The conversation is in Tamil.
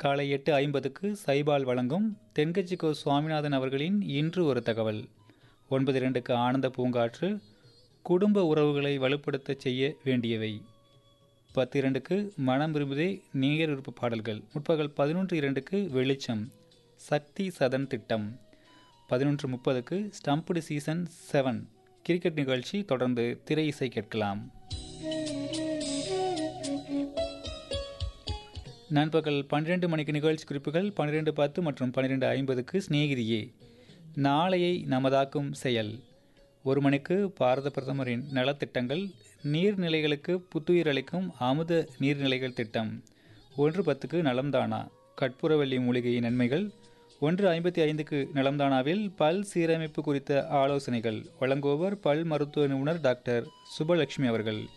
காலை 8:50க்கு சைபால் வழங்கும் தென்கட்சிக்கோ சுவாமிநாதன் அவர்களின் இன்று ஒரு தகவல். 9:02க்கு ஆனந்த பூங்காற்று, குடும்ப உறவுகளை வலுப்படுத்த செய்ய வேண்டியவை. 10:02க்கு மனம் விரும்புதே நேயர் விருப்ப பாடல்கள். முற்பகல் 11:02க்கு வெளிச்சம், சக்தி சதன் திட்டம். 11:30க்கு ஸ்டம்புடு சீசன் 7 கிரிக்கெட் நிகழ்ச்சி. தொடர்ந்து திரை இசை கேட்கலாம். நண்பகல் 12 மணிக்கு நிகழ்ச்சி குறிப்புகள். 12:10 மற்றும் 12:50க்கு சிநேகிதியே, நாளையை நமதாக்கும் செயல். 1 மணிக்கு பாரத பிரதமரின் நலத்திட்டங்கள், நீர்நிலைகளுக்கு புத்துயிர் அளிக்கும் அமுத நீர்நிலைகள் திட்டம். 1:10க்கு நலம்தானா, கற்பூரவல்லி மூலிகையின் நன்மைகள். 1:55க்கு நலம்தானாவில் பல் சீரமைப்பு குறித்த ஆலோசனைகள் வழங்குபவர் பல் மருத்துவ நிபுணர் டாக்டர் சுபலட்சுமி அவர்கள்.